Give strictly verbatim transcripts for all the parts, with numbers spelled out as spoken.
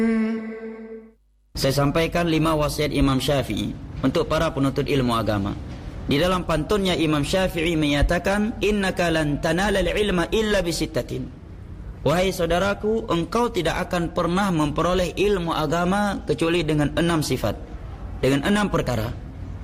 Saya sampaikan lima wasiat Imam Syafi'i untuk para penuntut ilmu agama. Di dalam pantunnya Imam Syafi'i menyatakan, innaka lan tanalal ilma illa bisittatin. Wahai saudaraku, engkau tidak akan pernah memperoleh ilmu agama kecuali dengan enam sifat, dengan enam perkara.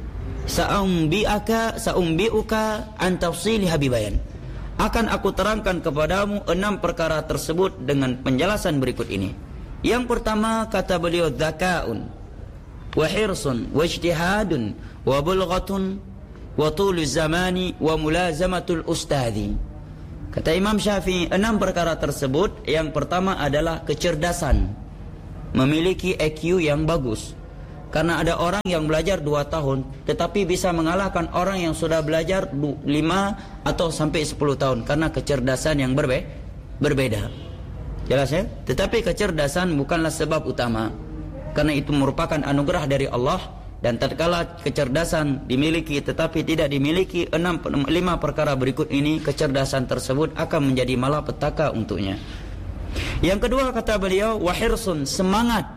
Sa'umbi'aka sa'umbi'uka an tafsili habibayan. Akan aku terangkan kepadamu enam perkara tersebut dengan penjelasan berikut ini. Yang pertama, kata beliau, dzakaun wa hirsun wa ijtihadun wa bulghatun wa tulu zamani wa mulazamatul ustadhi. Kata Imam Syafi'i, enam perkara tersebut, yang pertama adalah kecerdasan, memiliki I Q yang bagus. Karena ada orang yang belajar dua tahun tetapi bisa mengalahkan orang yang sudah belajar lima atau sampai sepuluh tahun karena kecerdasan yang berbe berbeda. Jelas ya? Tetapi kecerdasan bukanlah sebab utama, karena itu merupakan anugerah dari Allah. Dan tatkala kecerdasan dimiliki tetapi tidak dimiliki enam lima perkara berikut ini, kecerdasan tersebut akan menjadi malapetaka untuknya. Yang kedua, kata beliau, wahirsun, semangat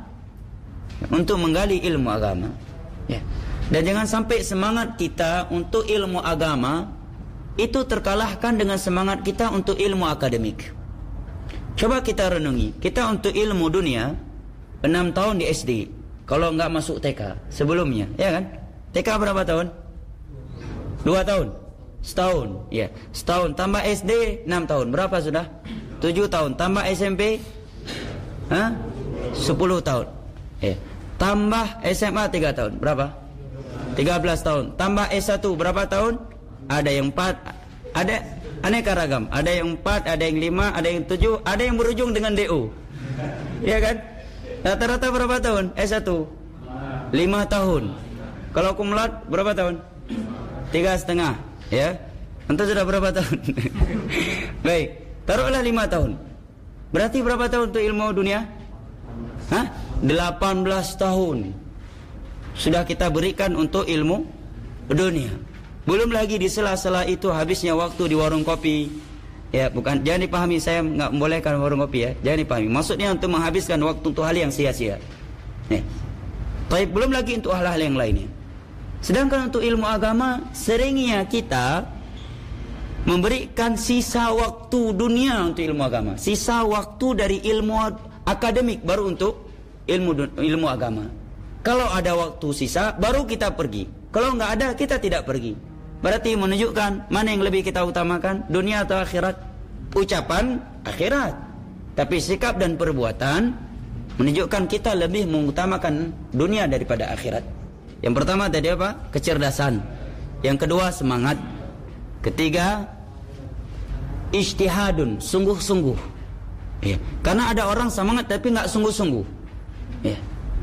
untuk menggali ilmu agama. Ya. Dan jangan sampai semangat kita untuk ilmu agama itu terkalahkan dengan semangat kita untuk ilmu akademik. Coba kita renungi, kita untuk ilmu dunia enam tahun di S D, kalau enggak masuk T K sebelumnya, ya kan? T K berapa tahun? Dua tahun, setahun, ya, setahun tambah S D enam tahun, berapa sudah? Tujuh tahun, tambah S M P, hah? Sepuluh tahun, ya. Tambah S M A tiga tahun, berapa? Tiga belas tahun, tambah S satu berapa tahun? Ada yang empat, ada aneka ragam, ada yang empat, ada yang lima, ada yang tujuh, ada yang berujung dengan D O, ya kan? Rata-rata berapa tahun? S satu lima tahun. Kalau kumulat berapa tahun? Tiga setengah, ya. Entah sudah berapa tahun? Baik, taruhlah lima tahun. Berarti berapa tahun untuk ilmu dunia? Hah? delapan belas tahun sudah kita berikan untuk ilmu dunia. Belum lagi di sela-sela itu habisnya waktu di warung kopi. Ya, bukan, jangan dipahami saya enggak membolehkan warung kopi, ya. Jangan dipahami. Maksudnya untuk menghabiskan waktu untuk hal yang sia-sia. Ya. Baik, belum lagi untuk hal-hal yang lainnya. Sedangkan untuk ilmu agama, seringnya kita memberikan sisa waktu dunia untuk ilmu agama, sisa waktu dari ilmu akademik baru untuk ilmu ilmu agama. Kalau ada waktu sisa baru kita pergi. Kalau enggak ada, kita tidak pergi. Berarti menunjukkan mana yang lebih kita utamakan, dunia atau akhirat? Ucapan akhirat, tapi sikap dan perbuatan menunjukkan kita lebih mengutamakan dunia daripada akhirat. Yang pertama tadi apa? Kecerdasan. Yang kedua semangat. Ketiga ijtihadun, sungguh-sungguh. Ya. Karena ada orang semangat tapi enggak sungguh-sungguh. Ya.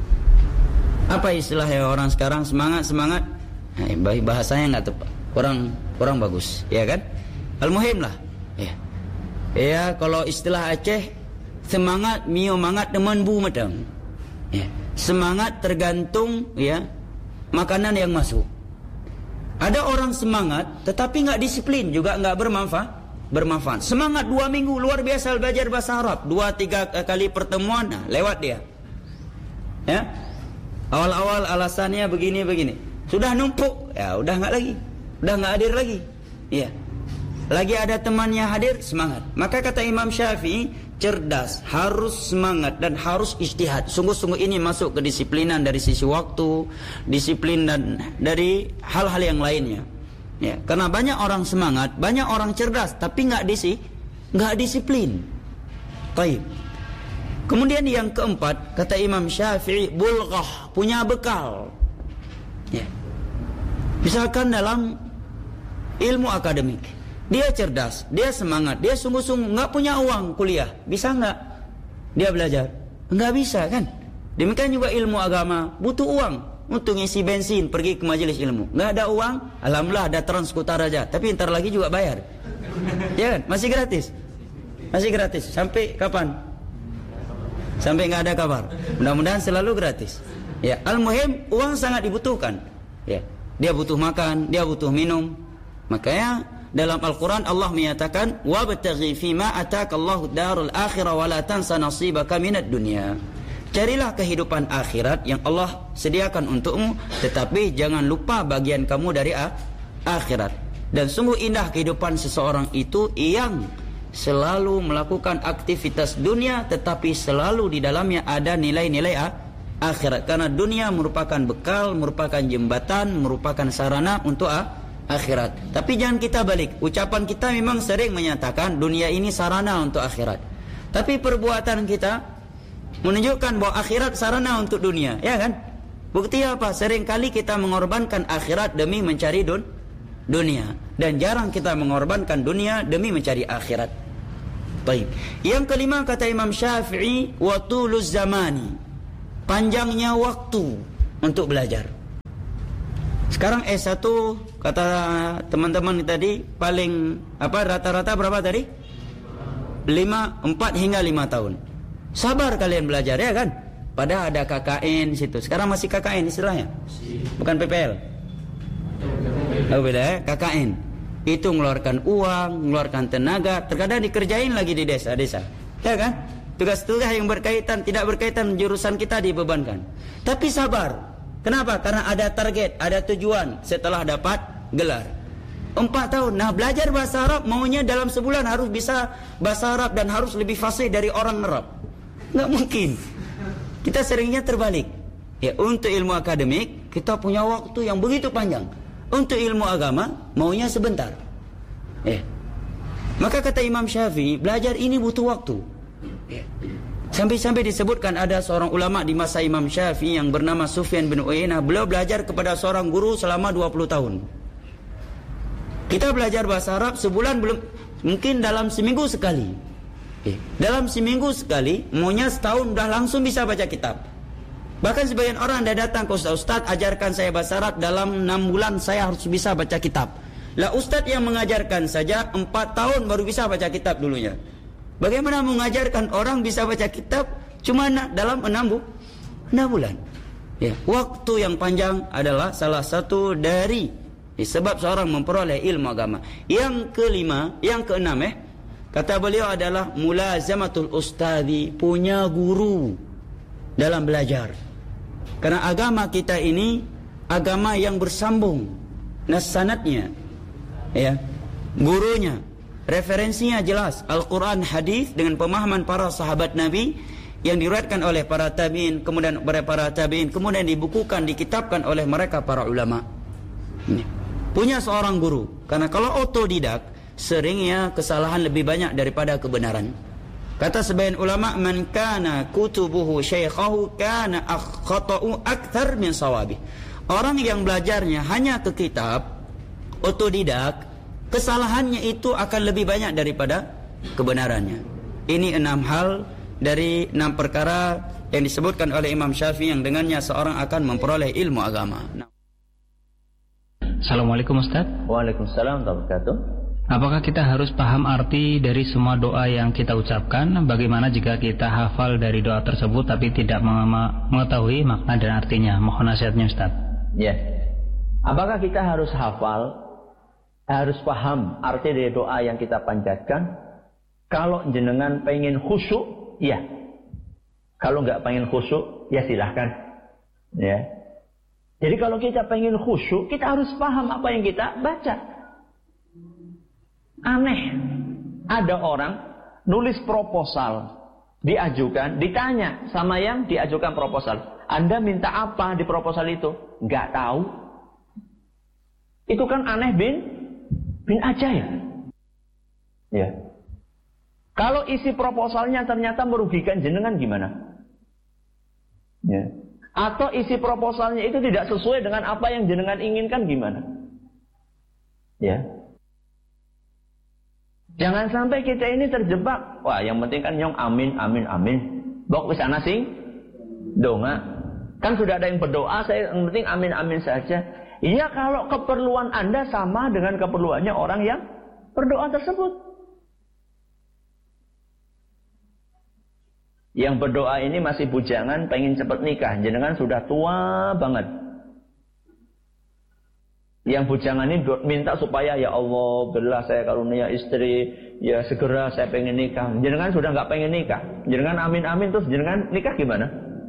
Apa istilahnya orang sekarang, semangat semangat, nah, bahasanya enggak tepat, kurang kurang bagus, ya kan? Al-muhim lah. Ya. Ya, kalau istilah Aceh, semangat mio mangat teman bu madang. Ya. Semangat tergantung ya makanan yang masuk. Ada orang semangat tetapi enggak disiplin, juga enggak bermanfaat. Bermanfaat. Semangat dua minggu luar biasa belajar bahasa Arab, dua tiga kali pertemuan, nah, lewat dia. Ya, awal-awal alasannya begini-begini, sudah numpuk, ya udah nggak lagi, udah nggak hadir lagi, ya. Lagi ada temannya hadir, semangat. Maka kata Imam Syafi'i, cerdas, harus semangat dan harus ijtihad. Sungguh-sungguh ini masuk kedisiplinan dari sisi waktu, disiplin dan dari hal-hal yang lainnya. Ya, karena banyak orang semangat, banyak orang cerdas, tapi nggak disi, nggak disiplin. Baik. Kemudian yang keempat, kata Imam Syafi'i, bulghah, punya bekal. Ya. Misalkan dalam ilmu akademik, dia cerdas, dia semangat, dia sungguh-sungguh, nggak punya uang kuliah, bisa nggak dia belajar? Nggak bisa kan? Demikian juga ilmu agama, butuh uang untuk ngisi bensin, pergi ke majelis ilmu. Nggak ada uang, alhamdulillah ada Transkutara aja, tapi ntar lagi juga bayar. Ya kan? Masih gratis, masih gratis. Sampai kapan? Sampai nggak ada kabar. Mudah-mudahan selalu gratis. Ya, al-muhim uang sangat dibutuhkan. Ya, dia butuh makan, dia butuh minum. Makanya dalam Al-Quran Allah menyatakan, wabtaghi fima ataka Allahu darul akhirah wa la tansa nasibaka minad dunya. Carilah kehidupan akhirat yang Allah sediakan untukmu, tetapi jangan lupa bagian kamu dari akhirat. Dan sungguh indah kehidupan seseorang itu yang selalu melakukan aktivitas dunia, tetapi selalu di dalamnya ada nilai-nilai akhirat. Karena dunia merupakan bekal, merupakan jembatan, merupakan sarana untuk akhirat. Tapi jangan kita balik. Ucapan kita memang sering menyatakan dunia ini sarana untuk akhirat, tapi perbuatan kita menunjukkan bahwa akhirat sarana untuk dunia, ya kan? Bukti apa? Seringkali kita mengorbankan akhirat demi mencari dun dunia, dan jarang kita mengorbankan dunia demi mencari akhirat. Baik. Yang kelima kata Imam Syafi'i, wa tuluz zamani, panjangnya waktu untuk belajar. Sekarang S satu kata teman-teman tadi paling apa rata-rata berapa tadi? lima, empat hingga lima tahun. Sabar kalian belajar, ya kan? Padahal ada K K N situ. Sekarang masih K K N istilahnya, bukan P P L. Oh beda ya, K K N. Itu mengeluarkan uang, mengeluarkan tenaga, terkadang dikerjain lagi di desa-desa, ya kan? Tugas-tugas yang berkaitan tidak berkaitan jurusan kita dibebankan. Tapi sabar. Kenapa? Karena ada target, ada tujuan setelah dapat gelar. Empat tahun. Nah, belajar bahasa Arab maunya dalam sebulan harus bisa bahasa Arab dan harus lebih fasih dari orang Arab. Nggak mungkin. Kita seringnya terbalik. Ya, untuk ilmu akademik kita punya waktu yang begitu panjang. Untuk ilmu agama maunya sebentar. Ya. Maka kata Imam Syafi'i, belajar ini butuh waktu. Ya. Sampai-sampai disebutkan ada seorang ulama di masa Imam Syafi'i yang bernama Sufyan bin Uyainah. Beliau belajar kepada seorang guru selama dua puluh tahun. Kita belajar bahasa Arab sebulan belum, mungkin dalam seminggu sekali. Eh, dalam seminggu sekali, maunya setahun udah langsung bisa baca kitab. Bahkan sebagian orang dah datang ke Ustaz, Ustaz ajarkan saya bahasa Arab, dalam enam bulan saya harus bisa baca kitab. Lah Ustaz yang mengajarkan saja empat tahun baru bisa baca kitab dulunya. Bagaimana mengajarkan orang bisa baca kitab cuma dalam enam bulan? Ya, waktu yang panjang adalah salah satu dari ya, sebab seorang memperoleh ilmu agama. Yang kelima, yang keenam eh, kata beliau adalah mulazamatul ustadhi, punya guru dalam belajar. Karena agama kita ini agama yang bersambung, nasanatnya, ya, gurunya. Referensinya jelas, Al-Quran, hadis dengan pemahaman para sahabat Nabi yang diriwayatkan oleh para tabi'in, kemudian oleh para tabi'in, kemudian dibukukan, dikitabkan oleh mereka para ulama. Ini. Punya seorang guru, karena kalau otodidak seringnya kesalahan lebih banyak daripada kebenaran. Kata sebagian ulama, man kana kutubuhu syaikhahu kana akhata'u akthar min sawabi. Orang yang belajarnya hanya ke kitab, otodidak, kesalahannya itu akan lebih banyak daripada kebenarannya. Ini enam hal dari enam perkara yang disebutkan oleh Imam Syafi'i yang dengannya seorang akan memperoleh ilmu agama. Assalamualaikum Ustaz. Waalaikumsalam warahmatullahi wabarakatuh. Apakah kita harus paham arti dari semua doa yang kita ucapkan? Bagaimana jika kita hafal dari doa tersebut tapi tidak mengetahui makna dan artinya? Mohon nasihatnya Ustaz. Ya. Apakah kita harus hafal, harus paham arti dari doa yang kita panjatkan? Kalau jenengan pengen khusyuk, ya. Kalau nggak pengen khusyuk, ya silahkan. Ya. Jadi kalau kita pengen khusyuk, kita harus paham apa yang kita baca. Aneh, ada orang nulis proposal, diajukan, ditanya sama yang diajukan proposal, Anda minta apa di proposal itu? Nggak tahu. Itu kan aneh bin bin ajaib. Ya. Kalau isi proposalnya ternyata merugikan jenengan gimana? Ya. Atau isi proposalnya itu tidak sesuai dengan apa yang jenengan inginkan gimana? Ya. Jangan sampai kita ini terjebak. Wah, yang penting kan nyong amin amin amin. Bok ke sana sing donga. Kan sudah ada yang berdoa, saya yang penting amin amin saja. Iya, kalau keperluan Anda sama dengan keperluannya orang yang berdoa tersebut. Yang berdoa ini masih bujangan, pengen cepat nikah. Jenengan sudah tua banget. Yang bujangan ini minta supaya ya Allah berilah saya karunia istri, ya segera saya pengen nikah. Jenengan sudah nggak pengen nikah. Jenengan amin amin terus jenengan nikah gimana?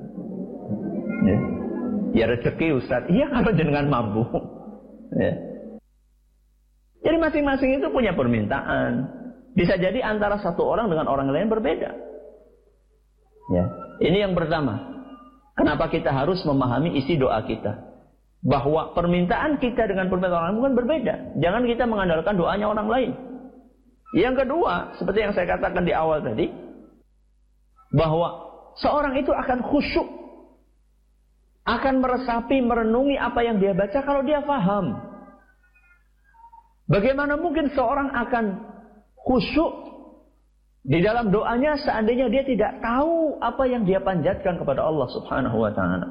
Ya, ya rezeki Ustaz. Iya kalau jenengan mampu. Ya. Jadi masing-masing itu punya permintaan. Bisa jadi antara satu orang dengan orang lain berbeda. Ya, ini yang pertama. Kenapa kita harus memahami isi doa kita? Bahwa permintaan kita dengan permintaan orang lain bukan berbeda. Jangan kita mengandalkan doanya orang lain. Yang kedua, seperti yang saya katakan di awal tadi, bahwa seorang itu akan khusyuk, akan meresapi, merenungi apa yang dia baca kalau dia faham. Bagaimana mungkin seorang akan khusyuk di dalam doanya seandainya dia tidak tahu apa yang dia panjatkan kepada Allah Subhanahu wa taala.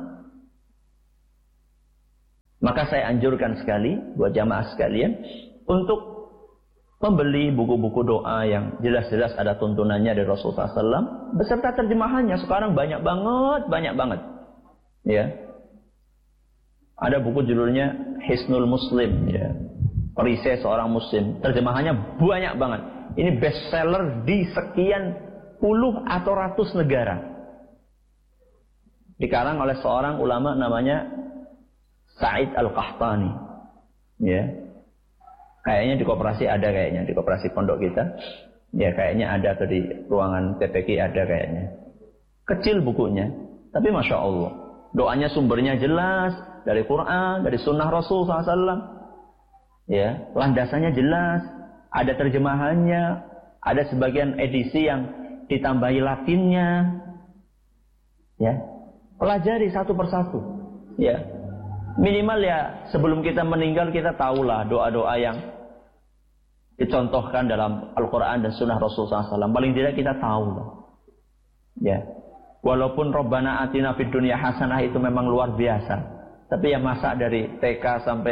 Maka saya anjurkan sekali buat jamaah sekalian untuk membeli buku-buku doa yang jelas-jelas ada tuntunannya dari Rasulullah sallallahu alaihi wasallam beserta terjemahannya. Sekarang banyak banget, banyak banget. Ya. Ada buku judulnya Hisnul Muslim, ya. Perisai seorang muslim. Terjemahannya banyak banget. Ini bestseller di sekian puluh atau ratus negara. Dikarang oleh seorang ulama namanya Sa'id Al-Qahtani. Ya. Kayaknya di koperasi ada kayaknya, di koperasi pondok kita. Ya kayaknya ada atau di ruangan T P Q ada kayaknya. Kecil bukunya, tapi Masya Allah. Doanya sumbernya jelas, dari Quran, dari sunnah Rasul sallallahu alaihi wasallam. Ya, landasannya jelas, ada terjemahannya, ada sebagian edisi yang ditambahi Latinnya. Ya, pelajari satu persatu. Ya, minimal ya sebelum kita meninggal kita tahulah doa-doa yang dicontohkan dalam Al-Quran dan Sunnah Rasulullah sallallahu alaihi wasallam. Paling tidak kita tahu lah. Ya. Walaupun Rabbana atina fid dunya hasanah itu memang luar biasa. Tapi ya masa dari T K sampai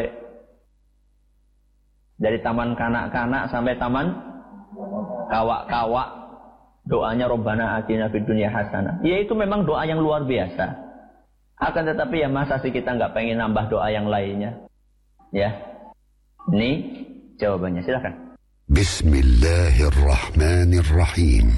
dari taman kanak-kanak sampai taman kawak-kawak doanya Rabbana atina fid dunya hasanah. Ya itu memang doa yang luar biasa. Akan tetapi ya masa sih kita nggak pengen nambah doa yang lainnya. Ya. Ini jawabannya, silakan. Bismillahirrahmanirrahim.